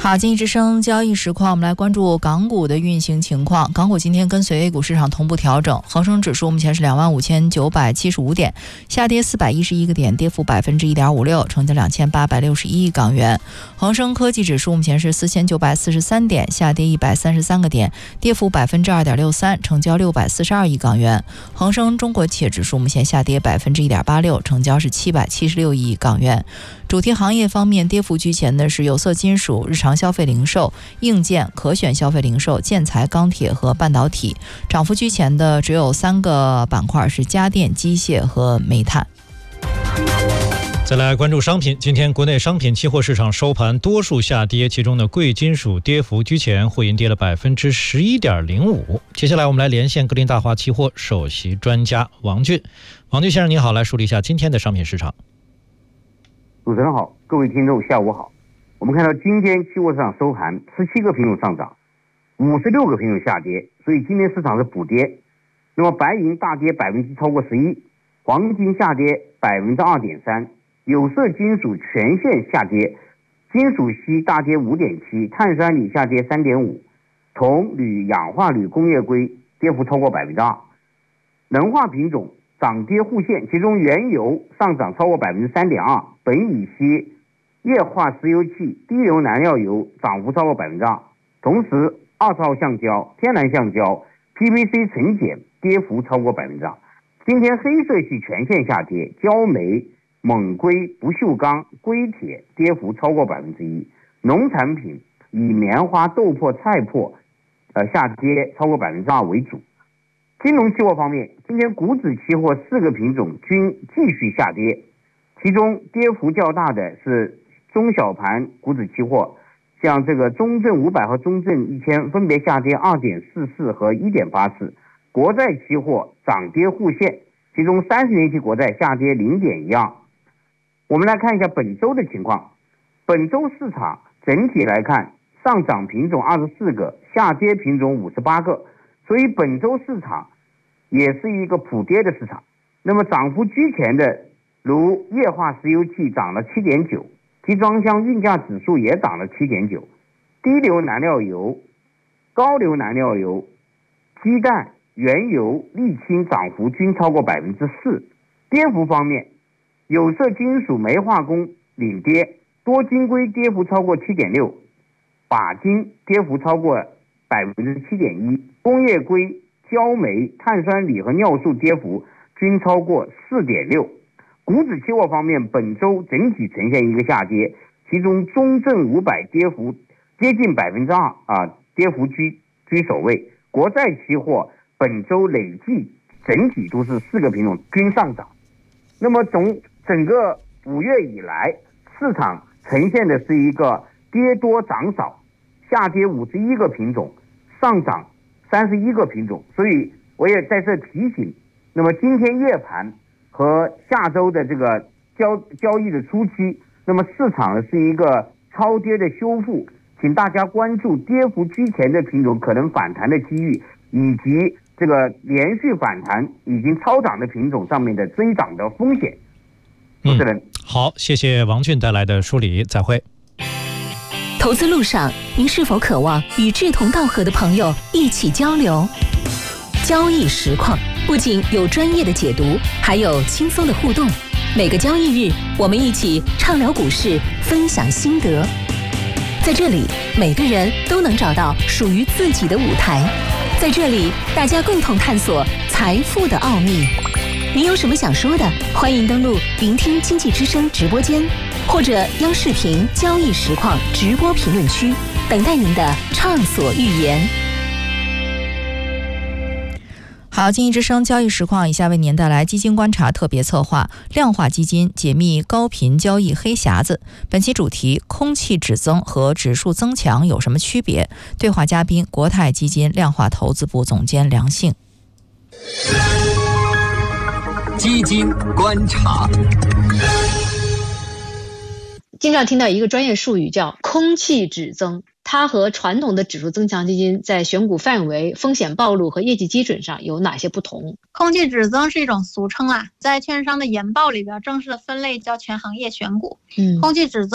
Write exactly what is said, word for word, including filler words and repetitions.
好，经济之声交易实况，我们来关注港股的运行情况。港股今天跟随 A 股市场同步调整，恒生指数目前是两万五千九百七十五点，下跌四百一十一个点，跌幅百分之一点五六，成交两千八百六十一亿港元。恒生科技指数目前是四千九百四十三点，下跌一百三十三个点，跌幅百分之二点六三，成交六百四十二亿港元。恒生中国企业指数目前下跌百分之一点八六，成交是七百七十六亿港元。主题行业方面，跌幅居前的是有色金属、日常消费零售、硬件、可选消费零售、建材、钢铁和半导体。涨幅居前的只有三个板块，是家电、机械和煤炭。 再来关注商品，今天国内商品期货市场收盘多数下跌，其中的贵金属跌幅居前，沪银跌了百分之十一点零五。接下来我们来连线格林大华期货首席专家王俊。王俊先生您好，来梳理一下今天的商品市场。 主持人好，各位听众下午好。我们看到今天期货市场收盘，十七个品种上涨，五十六个品种下跌，所以今天市场是补跌。那么白银大跌百分之超过十一，黄金下跌百分之二点三，有色金属全线下跌，金属锡大跌五点七，碳酸锂下跌三点五，铜、铝、氧化铝、工业硅跌幅超过百分之二。能化品种涨跌互现，其中原油上涨超过百分之三点二，苯乙烯、液化石油气、低硫燃料油涨幅超过百分之二。同时，二十号橡胶、天然橡胶、P V C 纯碱跌幅超过百分之二。今天黑色系全线下跌，焦煤、锰硅、不锈钢、硅铁跌幅超过百分之一。农产品以棉花、豆粕、菜粕，呃下跌超过百分之二为主。金融期货方面，今天股指期货四个品种均继续下跌，其中跌幅较大的是中小盘股指期货，像这个中证五百和中证一千分别下跌 二点四四 和 一点八四。国债期货涨跌互现，其中三十年期国债下跌 零点一二。我们来看一下本周的情况。本周市场整体来看，上涨品种二十四个，下跌品种五十八个，所以本周市场也是一个普跌的市场。那么涨幅居前的如液化石油气涨了 七点九， 集装箱运价指数也涨了 七点九， 低硫燃料油、高硫燃料油、鸡蛋、原油、沥青涨幅均超过百分之四。跌幅方面，有色金属、煤化工领跌，多晶硅跌幅超过 七点六， 钯金跌幅超过百分之七点一， 工业硅、焦煤、碳酸锂和尿素跌幅均超过 四点六。 股指期货方面，本周整体呈现一个下跌，其中中证五百跌幅接近百分之二啊，跌幅居居首位。国债期货本周累计整体都是四个品种均上涨。那么从整个五月以来，市场呈现的是一个跌多涨少，下跌五十一个品种，上涨三十一个品种。所以我也在这提醒，那么今天夜盘和下周的这个交交易的初期，那么市场是一个超跌的修复，请大家关注跌幅居前的品种可能反弹的机遇，以及这个连续反弹已经超涨的品种上面的追涨的风险。主持人、 嗯、好，谢谢王俊带来的梳理，再会。 投资路上，您是否渴望与志同道合的朋友一起交流？交易实况不仅有专业的解读，还有轻松的互动。每个交易日，我们一起畅聊股市，分享心得。在这里，每个人都能找到属于自己的舞台。在这里，大家共同探索财富的奥秘。您有什么想说的？欢迎登录聆听经济之声直播间，或者央视频交易实况直播评论区，等待您的畅所欲言。 好，经济之声交易实况，以下为您带来基金观察特别策划量化基金解密高频交易黑匣子。本期主题：空气指增和指数增强有什么区别？对话嘉宾：国泰基金量化投资部总监梁幸。 基金观察。 经常听到一个专业术语叫空气指增，它和传统的指数增强基金在选股范围、风险暴露和业绩基准上有哪些不同？ 空气指增是一种俗称啦，在券商的研报里边正式的分类叫全行业选股。嗯，空气指增